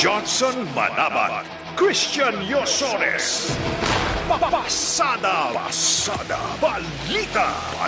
Johnson Manabat, Christian Yosones. Pasada Balita.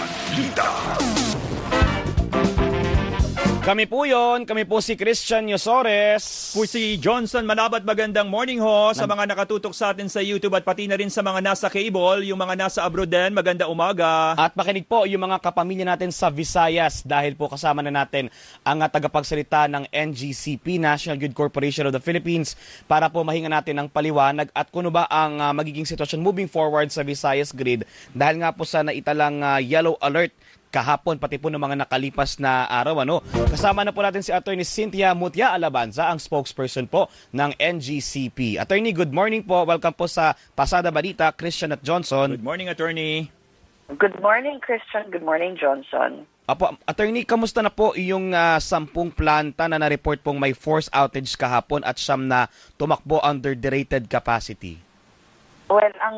Kami po si Christian Yosores. Po si Johnson Manabat, magandang morning ho sa mga nakatutok sa atin sa YouTube at pati na rin sa mga nasa cable, yung mga nasa abroad din, maganda umaga. At makinig po yung mga kapamilya natin sa Visayas dahil po kasama na natin ang tagapagsalita ng NGCP, National Grid Corporation of the Philippines, para po mahinga natin ng paliwanag at kung ba ang magiging sitwasyon moving forward sa Visayas Grid dahil nga po sa naitalang yellow alert kahapon, pati po ng mga nakalipas na araw. Kasama na po natin si Attorney Cynthia Mutia Alabanza, ang spokesperson po ng NGCP. Attorney, good morning po. Welcome po sa Pasada Balita, Christian at Johnson. Good morning, Attorney. Good morning, Christian. Good morning, Johnson. Apo, Attorney, kamusta na po yung 10 planta na na-report pong may force outage kahapon at siyam na tumakbo under the rated capacity? Well, ang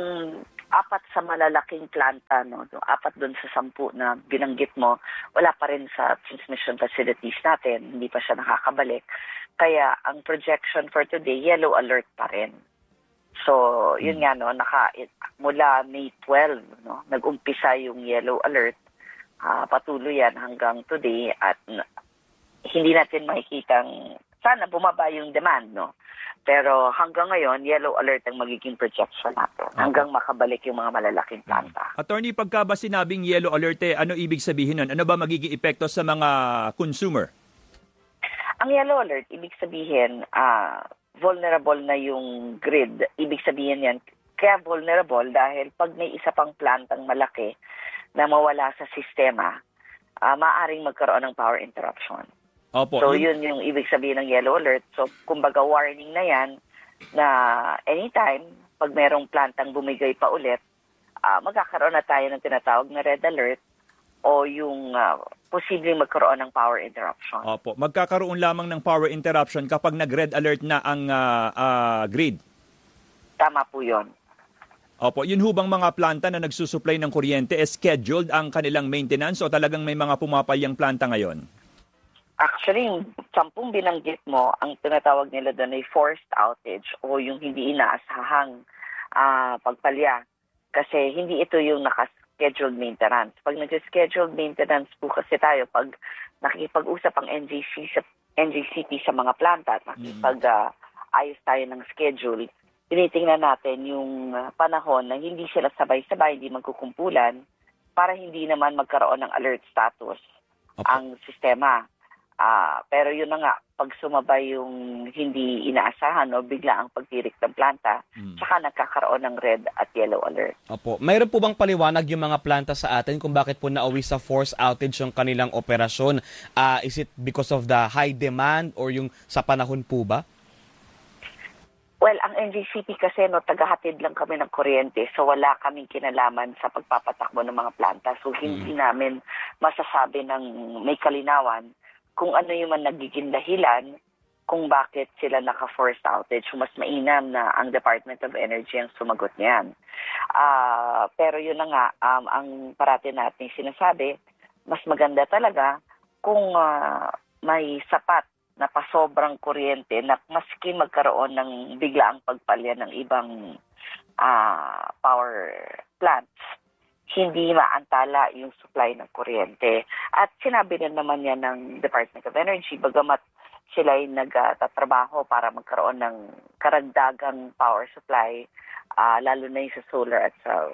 apat sa malalaking planta, apat doon sa 10 na binanggit mo, wala pa rin sa transmission facilities natin, hindi pa siya nakakabalik. Kaya ang projection for today, yellow alert pa rin. So, yun nga, mula May 12, nag-umpisa yung yellow alert, patuloy yan hanggang today at hindi natin makikitang, sana bumaba yung demand, Pero hanggang ngayon, yellow alert ang magiging projection natin hanggang makabalik yung mga malalaking planta. Attorney, pagka ba sinabing yellow alert, ano ibig sabihin nun? Ano ba magiging epekto sa mga consumer? Ang yellow alert, ibig sabihin, vulnerable na yung grid. Ibig sabihin yan, kaya vulnerable dahil pag may isa pang plantang malaki na mawala sa sistema, maaaring magkaroon ng power interruption. Opo. So, yun yung ibig sabihin ng yellow alert. So, kumbaga warning na yan na anytime, pag merong plantang bumigay pa ulit, magkakaroon na tayo ng tinatawag na red alert o yung posibleng magkaroon ng power interruption. Opo. Magkakaroon lamang ng power interruption kapag nag-red alert na ang grid. Tama po yun. Opo. Yun hubang mga planta na nagsusupply ng kuryente, scheduled ang kanilang maintenance o talagang may mga pumapalyang planta ngayon? Actually, yung 10 binanggit mo, ang tinatawag nila doon ay forced outage o yung hindi inaasahang pagpalya. Kasi hindi ito yung naka-scheduled maintenance. Pag nag-scheduled maintenance po kasi tayo, pag nakikipag-usap ang NGCP sa mga planta at nakikipag-ayos tayo ng schedule, tinitingnan natin yung panahon na hindi sila sabay-sabay, hindi magkukumpulan, para hindi naman magkaroon ng alert status ang sistema. Pero yun na nga, pag sumabay yung hindi inaasahan o bigla ang pagtirik ng planta, saka nagkakaroon ng red at yellow alert. Opo. Mayroon po bang paliwanag yung mga planta sa atin kung bakit po nauwi sa force outage yung kanilang operasyon? Is it because of the high demand or yung sa panahon po ba? Well, ang NGCP kasi tagahatid lang kami ng kuryente, so wala kaming kinalaman sa pagpapatakbo ng mga planta. So hindi namin masasabi ng may kalinawan kung ano yung nagiging dahilan kung bakit sila naka-forced outage. Mas mainam na ang Department of Energy ang sumagot niyan. Pero yun na nga, ang parati natin sinasabi, mas maganda talaga kung may sapat na pasobrang kuryente na maski magkaroon ng biglaang pagpalya ng ibang power plants, hindi maantala yung supply ng kuryente. At sinabi rin naman yan ng Department of Energy, bagamat sila ay nagtatrabaho para magkaroon ng karagdagang power supply, lalo na yung sa solar at sa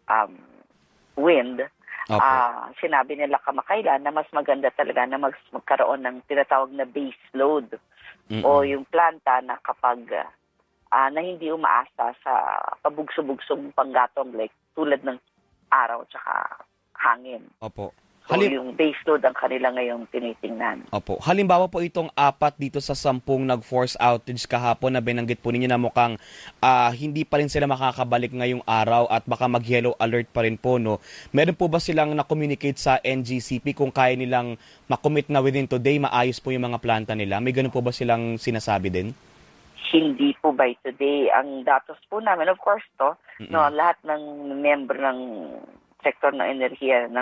wind. Sinabi nila kamakailan na mas maganda talaga na magkaroon ng tinatawag na base load o yung planta na kapag na hindi umaasa sa pabugso-bugsong panggatong like tulad ng araw tsaka hangin. Opo. So yung base load ang kanila ngayong tinitingnan. Opo. Halimbawa po itong 4 dito sa 10 nag-force outage kahapon na binanggit po ninyo na mukhang hindi pa rin sila makakabalik ngayong araw at baka mag-yellow alert pa rin po, no? Meron po ba silang na-communicate sa NGCP kung kaya nilang makommit na within today, maayos po yung mga planta nila? May ganun po ba silang sinasabi din? Hindi po by today. Ang datos po namin, of course, lahat ng member ng sektor ng enerhiya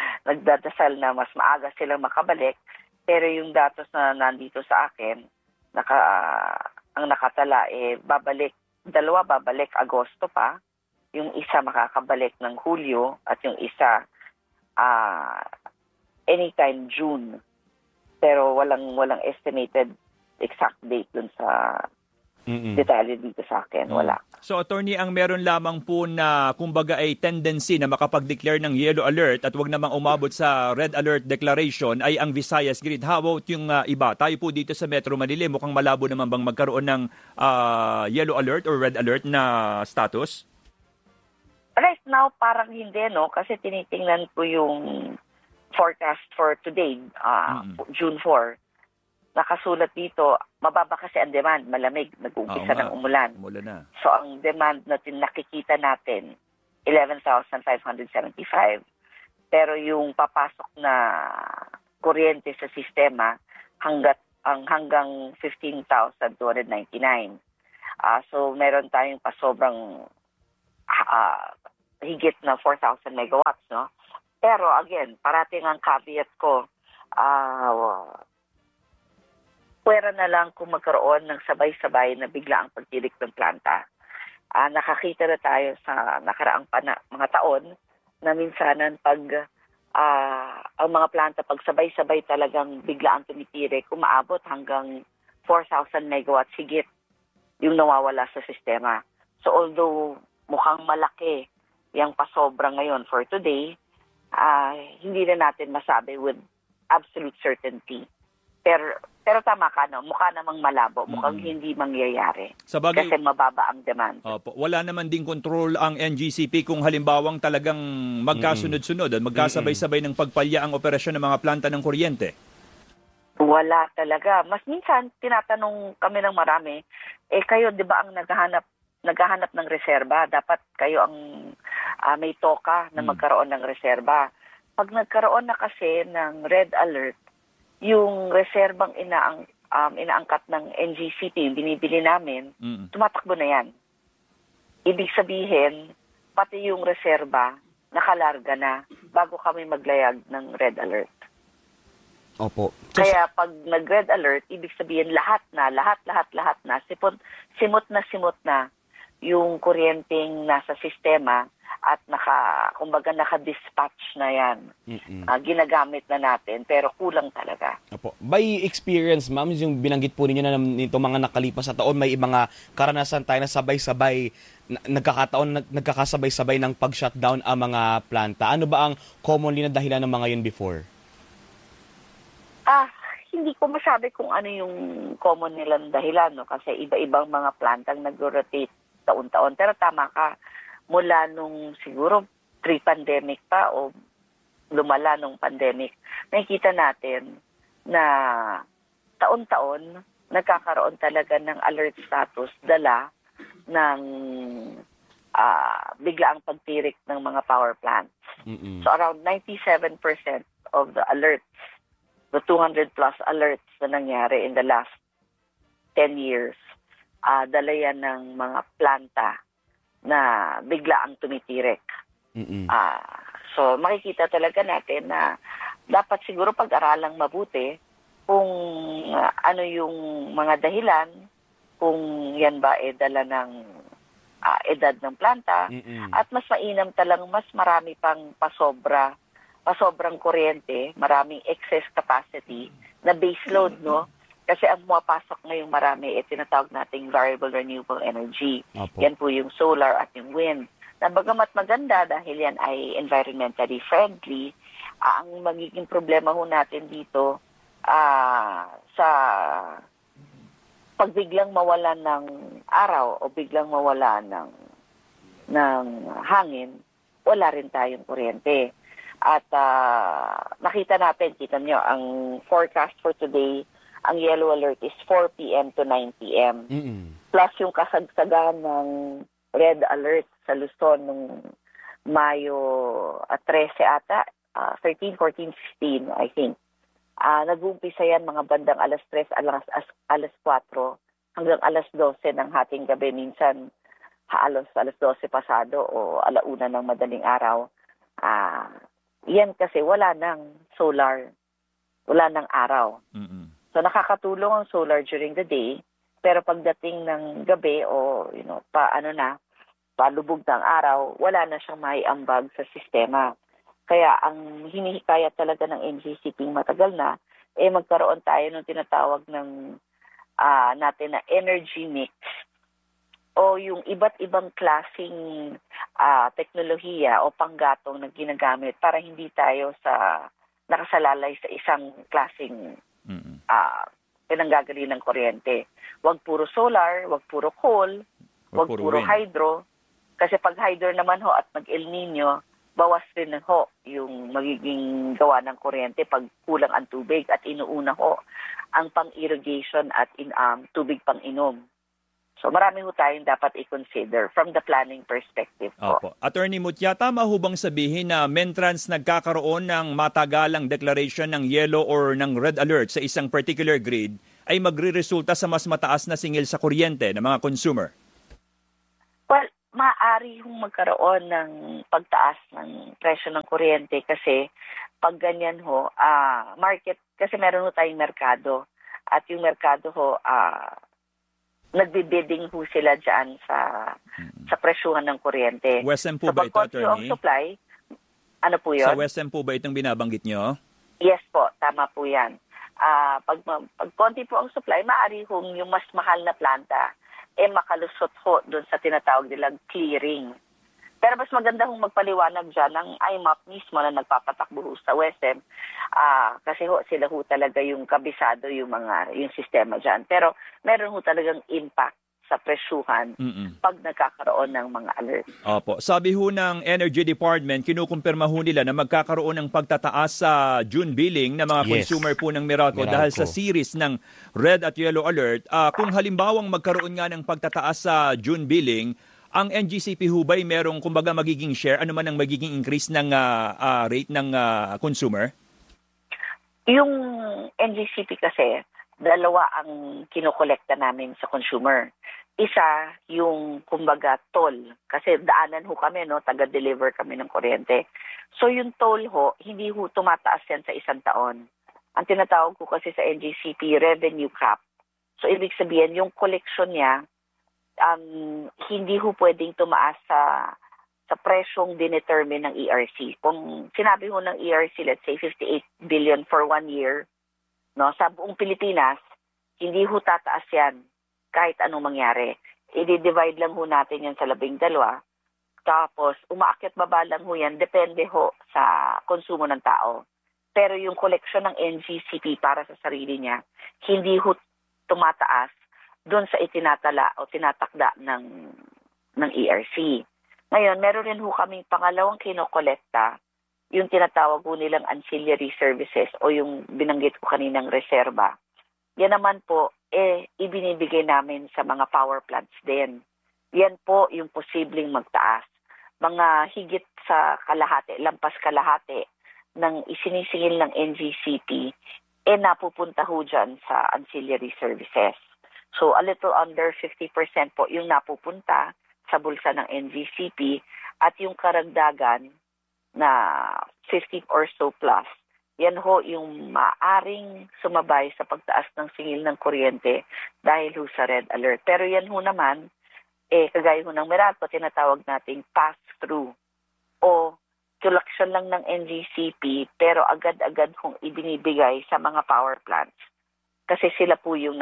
nagdadasal na mas maaga silang makabalik. Pero yung datos na nandito sa akin, ang nakatala dalawa babalik Agosto pa, yung isa makakabalik ng Hulyo at yung isa anytime June. Pero walang estimated exact date dun sa detalye dito sa akin. Wala. So, attorney, ang meron lamang po na kumbaga ay tendency na makapag-declare ng yellow alert at wag namang umabot sa red alert declaration ay ang Visayas Grid. How about yung iba? Tayo po dito sa Metro Manila, mukhang malabo naman bang magkaroon ng yellow alert or red alert na status? Right now, parang hindi, no? Kasi tinitingnan ko yung forecast for today, June 4. Nakasulat dito, mababa kasi ang demand, malamig, nag-uumpisa ng umulan. Umulan na. So, ang demand natin, nakikita natin, 11,575. Pero yung papasok na kuryente sa sistema, hanggang 15,299. So, meron tayong pasobrang higit na 4,000 megawatts, no? Pero again, parating ang caveat ko, pwera na lang kung magkaroon ng sabay-sabay na bigla ang pagtirik ng planta. Nakakita na tayo sa nakaraang mga taon na minsanan pag ang mga planta pag sabay-sabay talagang bigla ang tumitirik, umaabot hanggang 4,000 megawatts higit yung nawawala sa sistema. So although mukhang malaki yung pasobra ngayon for today, hindi na natin masabi with absolute certainty. Pero tama ka, no? Mukha namang malabo. Mukhang hindi mangyayari. Sabagay, kasi mababa ang demand. Opo, wala naman ding control ang NGCP kung halimbawang talagang magkasunod-sunod at magkasabay-sabay ng pagpalya ang operasyon ng mga planta ng kuryente. Wala talaga. Mas minsan, tinatanong kami ng marami, kayo, di ba ang naghahanap ng reserba? Dapat kayo ang may toka na magkaroon ng reserba. Pag nagkaroon na kasi ng red alert, yung reserbang inaangkat ng NGCP, yung binibili namin, tumatakbo na yan. Ibig sabihin, pati yung reserba, nakalarga na bago kami maglayag ng red alert. Opo. Kaya pag nag-red alert, ibig sabihin lahat na, simot na yung kuryenteng nasa sistema at naka-dispatch na yan. Ginagamit na natin, pero kulang talaga. Opo. By experience, ma'am, yung binanggit po ninyo na nito mga nakalipas na taon, may mga karanasan tayo na sabay-sabay, nagkakasabay-sabay ng pag-shutdown ang mga planta. Ano ba ang commonly na dahilan ng mga yun before? Hindi ko masabi kung ano yung common nilang dahilan, no? Kasi iba-ibang mga plantang nag-rotate taon-taon. Pero tama ka, mula nung siguro pre-pandemic pa o lumala nung pandemic, nakikita natin na taon-taon nagkakaroon talaga ng alert status dala ng biglaang pagtirik ng mga power plants. So around 97% of the alerts, the 200 plus alerts na nangyari in the last 10 years, dala yan ng mga planta na biglaang tumitirik. So makikita talaga natin na dapat siguro pag-aralang mabuti kung ano yung mga dahilan, kung yan ba dala ng edad ng planta, at mas mainam talagang mas marami pang pasobrang kuryente, maraming excess capacity na baseload, no? Kasi ang pumapasok ngayong marami, tinatawag nating variable renewable energy. Opo. Yan po yung solar at yung wind. Na bagamat maganda dahil yan ay environmentally friendly, ang magiging problema ho natin dito sa pagbiglang mawala ng araw o biglang mawala ng hangin, wala rin tayong kuryente. At nakita natin, kita nyo, ang forecast for today, ang yellow alert is 4 p.m. to 9 p.m. Plus yung kasagsagan ng red alert sa Luzon nung Mayo 13 ata, 13, 14, 15, I think. Nag-uumpisa yan mga bandang alas 3, alas 4, hanggang alas 12 ng hating gabi. Minsan, alas 12 pasado o alauna ng madaling araw. Yan kasi wala nang solar, wala nang araw. So nakakatulong ang solar during the day, pero pagdating ng gabi o palubog ng araw, wala na siyang maiambag sa sistema. Kaya ang hinihikayat talaga ng NGCP matagal na, magkaroon tayo ng tinatawag ng natin na energy mix o yung iba't ibang klaseng teknolohiya o panggatong na ginagamit para hindi tayo nakasalalay sa isang klaseng pinanggagaling ng kuryente. Wag puro solar, wag puro coal, wag puro hydro. Kasi pag hydro naman ho at mag-El Nino, bawas rin ho yung magiging gawa ng kuryente pag kulang ang tubig at inuuna ho ang pang-irrigation at tubig pang-inom. So marami ho tayong dapat i-consider from the planning perspective po. Opo. Attorney Mutya, tama ho bang sabihin na Mentrans nagkakaroon ng matagalang declaration ng yellow or ng red alert sa isang particular grid ay magre-resulta sa mas mataas na singil sa kuryente ng mga consumer? Well, maaari hong magkaroon ng pagtaas ng presyo ng kuryente kasi pag ganyan ho, market, kasi meron ho tayong merkado at yung merkado ho, nagbibidding ho sila dyan sa presyuhan ng kuryente. WESM po ba ito, attorney? Supply, ano po yun? Sa WESM po ba itong binabanggit nyo? Yes po, tama po yan. Pag konti po ang supply, maaari hong yung mas mahal na planta, makalusot ho doon sa tinatawag nilang clearing. Pero mas maganda hong magpaliwanag dyan ng IMAP mismo na nagpapatakbo ho sa WESM kasi ho sila ho talaga yung kabisado yung sistema dyan. Pero meron ho talagang impact sa presyuhan pag nagkakaroon ng mga alert. Opo. Sabi ho ng Energy Department, kinukumpirma ho nila na magkakaroon ng pagtataas sa June billing ng mga consumer po ng Meralco dahil sa series ng red at yellow alert. Kung halimbawang magkaroon nga ng pagtataas sa June billing, ang NGCP ho ba'y merong kumbaga magiging share? Ano man ang magiging increase ng rate ng consumer? Yung NGCP kasi, dalawa ang kinokolekta namin sa consumer. Isa, yung kumbaga toll. Kasi daanan ho kami, taga-deliver kami ng kuryente. So yung toll ho, hindi ho tumataas yan sa isang taon. Ang tinatawag ko kasi sa NGCP, revenue cap. So ibig sabihin, yung collection niya, hindi ho pwedeng tumaas sa presyong dinetermine ng ERC. Kung sinabi ho ng ERC, let's say 58 billion for 1 year, sa buong Pilipinas, hindi ho tataas yan kahit anong mangyari. I-divide lang ho natin yan sa 12. Tapos, umaakyat baba lang ho yan, depende ho sa konsumo ng tao. Pero yung collection ng NGCP para sa sarili niya, hindi ho tumataas doon sa itinatala o tinatakda ng ERC. Ngayon, meron rin ho kaming pangalawang kinokolekta, yung tinatawag ho nilang ancillary services o yung binanggit ko kaninang reserba. Yan naman po, ibinibigay namin sa mga power plants din. Yan po yung posibleng magtaas. Mga higit sa kalahati, lampas kalahati ng isinisingil ng NGCP, napupunta ho dyan sa ancillary services. So a little under 50% po yung napupunta sa bulsa ng NGCP at yung karagdagan na 50 or so plus, yan ho yung maaring sumabay sa pagtaas ng singil ng kuryente dahil ho sa red alert. Pero yan ho naman, kagaya ho ng Meralco, tinatawag nating pass-through o collection lang ng NGCP pero agad-agad hong ibinibigay sa mga power plants. Kasi sila po yung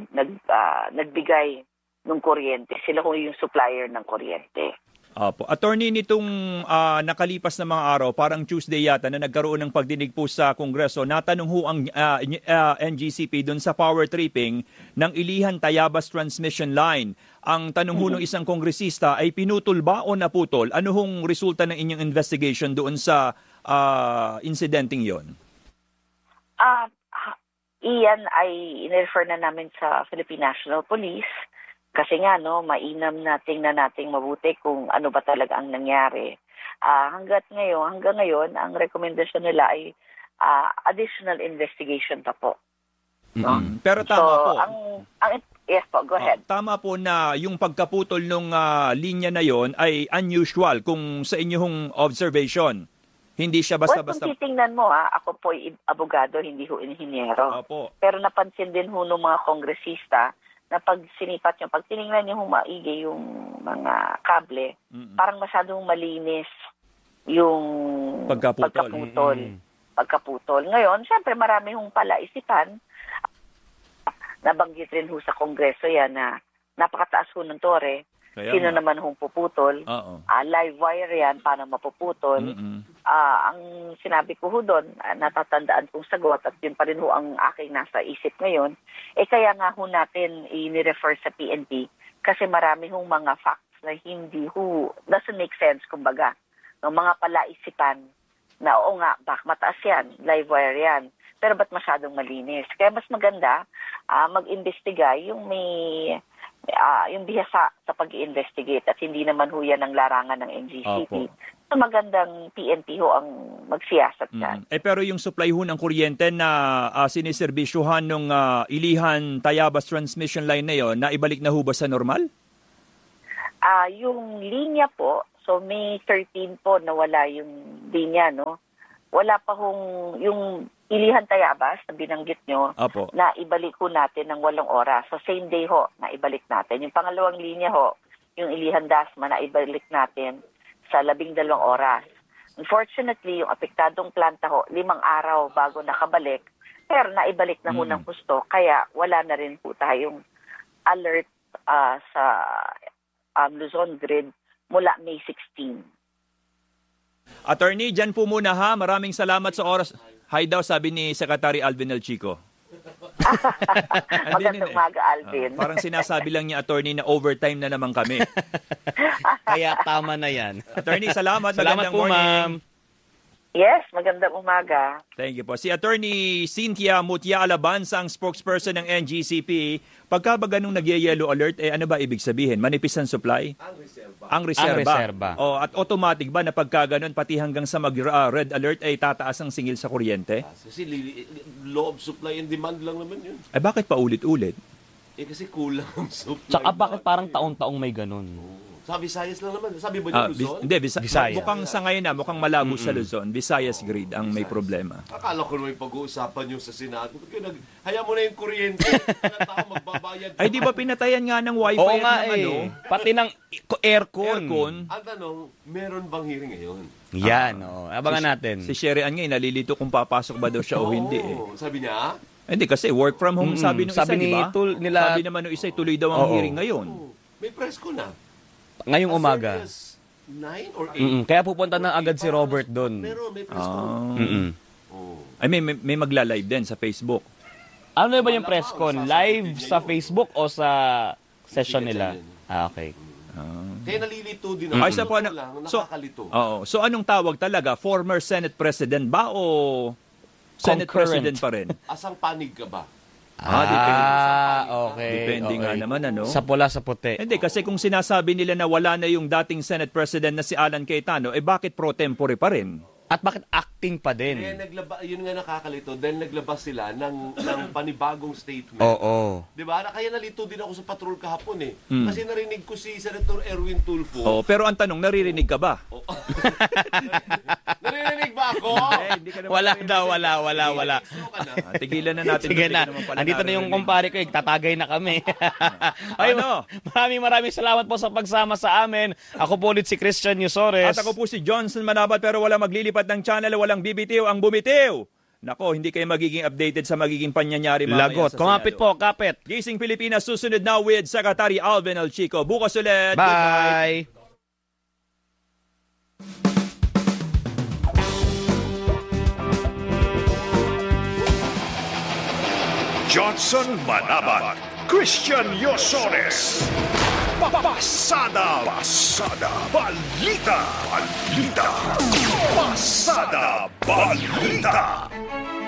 nagbigay ng kuryente. Sila po yung supplier ng kuryente. Opo. Attorney, nitong nakalipas na mga araw, parang Tuesday yata, na nagkaroon ng pagdinig po sa Kongreso, natanong ho ang NGCP doon sa power tripping ng Ilihan Tayabas Transmission Line. Ang tanong ho ng isang kongresista ay pinutol ba o naputol? Ano hong resulta ng inyong investigation doon sa incidenting yon? Iyan ay in-refer na namin sa Philippine National Police kasi nga mainam na tingnan nating mabuti kung ano ba talaga ang nangyari. Hanggang ngayon, ang rekomendasyon nila ay additional investigation pa po. Pero tama po. Yes po, go ahead. Tama po na yung pagkaputol ng linya na yon ay unusual kung sa inyong observation. Hindi siya Well, basta-basta. kung titingnan mo, ako po abogado, hindi ho inhinyero. Opo. Pero napansin din ho ng mga kongresista na pag sinipat yung, pag tinignan niyo humaigi yung mga kable, parang masyadong malinis yung Pagkaputol. pagkaputol. Ngayon, syempre marami hong palaisipan. Nabanggit rin ho sa kongreso yan na napakataas ho ng tore. Kaya Sino nga. naman hong puputol? Oo. Live wire yan, paano mapuputol? Ang sinabi ko ho doon, natatandaan kong sagot at yun pa rin ho ang aking nasa isip ngayon, kaya nga ho natin i-refer sa PNP kasi marami hong mga facts na hindi ho, doesn't make sense kumbaga. Ng mga palaisipan na oo nga, mataas yan, live wire yan, pero ba't masyadong malinis? Kaya mas maganda mag-imbestiga yung may yung bihasa sa pag-i-investigate at hindi naman ho yan ang larangan ng NGCP. So magandang PNP ho ang magsiyasat dyan. Pero yung supply ho ng kuryente na siniserbisyuhan ng Ilihan Tayabas transmission line na yon, na ibalik na ho ba sa normal? Yung linya po, so May 13 po nawala yung linya, no? Wala pa hong yung Ilihan Tayabas na binanggit nyo, Apo. na ibalik ho natin ng 8 oras. So same day ho, na ibalik natin. Yung pangalawang linya ho, yung Ilihan Dasma, na ibalik natin sa 12 oras. Unfortunately, yung apektadong planta ho, 5 araw bago nakabalik, pero naibalik na ho ng husto, kaya wala na rin po tayong alert sa Luzon Grid mula May 16. Attorney, dyan po muna ha. Maraming salamat sa oras. Hi daw, sabi ni Secretary Alvin El Chico. Magandang umaga, Alvin. Parang sinasabi lang niya, attorney, na overtime na naman kami. Kaya tama na yan. Attorney, salamat. Salamat Magandang po, morning. ma'am. Yes, magandang umaga. Thank you po. Si Attorney Cynthia Mutia Alabanza, ang spokesperson ng NGCP. Pagka ba ganung nag-yellow alert, ano ba ibig sabihin? Manipis ang supply? Ang reserba. Ang reserba. At automatic ba na pagka ganun, pati hanggang sa mag-red alert, ay tataas ang singil sa kuryente? Kasi law of supply and demand lang naman yun. Bakit pa ulit-ulit? Kasi kulang ang supply. Tsaka bakit parang taon-taong may ganun? Sa Visayas lang naman. Sabi ba niyo Luzon? Hindi, Visayas. mukhang sa ngayon mukhang malabo sa Luzon. Visayas grid ang may problema. Akala ko naman pag-uusapan yung sa Senado. Haya mo na yung kuryente. Kaya tao magbabayad. Ay, di ba pinatayan nga ng wifi Oo at nga ng Pati ng aircon. Ang tanong, meron bang hearing ngayon? Yan, abangan natin. Si Sherry Ann ngayon, nalilito kung papasok ba daw siya o hindi. Sabi niya? Hindi, kasi work from home sabi nung isa, sabi di ba? nila, Sabi naman nung isa, tuloy daw ang hearing ngayon. May press ko na. ngayong umaga. 9 or 8? Kaya pupunta na agad si Robert doon. Meron, may press ko. Ay, may magla-live din sa Facebook. Ano ba yung press con? Live sa Facebook o sa session nila? Okay. Kaya nalilito din Ay, ako. sa po, Nakakalito. So anong tawag talaga? Former Senate President ba o Senate Concurrent. President pa rin? Asang panig ka ba? Okay. Depende nga naman, ano? Sa pula, sa puti. Hindi, kasi kung sinasabi nila na wala na yung dating Senate President na si Alan Cayetano, bakit pro tempore pa rin? At bakit acting pa din? Kaya yun nga nakakalito dahil naglabas sila ng panibagong statement. Oo. Diba? Kaya nalito din ako sa patrol kahapon eh. Kasi narinig ko si Senator Erwin Tulfo. Pero ang tanong, naririnig ka ba? Narinig ba ako? Hindi ka naman Wala naririnig. daw, wala. Tigilan na natin. Sige na. Naman pala Andito na yung kumpare ko, tatagay na kami. Ay, Ano? maraming salamat po sa pagsama sa amin. Ako po ulit si Christian Yusores. At ako po si Johnson Manabat, pero wala maglilipat ng channel, walang bibitiw ang bumitiw. Nako, hindi kayo magiging updated sa magiging panyanyari mamaya Lagot. sa Kumapit Senado. po, kapit. Gising Pilipinas, susunod na with Secretary Alvin El Chico. Bukas ulit. Good night. Bye. Johnson Manabat, Christian Yosores. Pasada Balita. Pasada Balita.